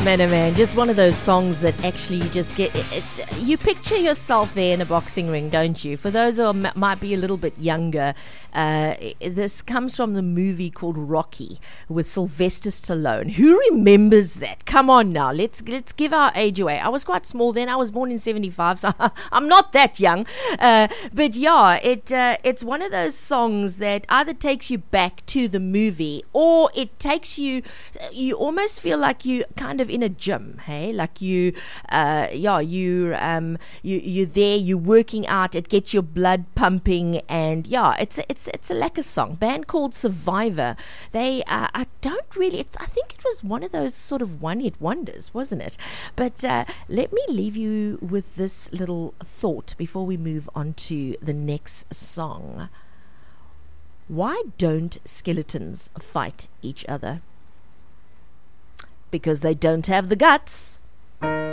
Man, oh man, just one of those songs that actually you just get, you picture yourself there in a boxing ring, don't you? For those who might be a little bit younger, this comes from the movie called Rocky with Sylvester Stallone. Who remembers that? Come on now, let's give our age away. I was quite small then. I was born in 75, so I'm not that young. But yeah, it's one of those songs that either takes you back to the movie or it takes you almost feel like you kind of in a gym, hey, like you're there, you're working out, it gets your blood pumping, and yeah, it's a lekker song. Band called Survivor. They I think it was one of those sort of one-hit wonders, wasn't it? But let me leave you with this little thought before we move on to the next song. Why don't skeletons fight each other? Because they don't have the guts.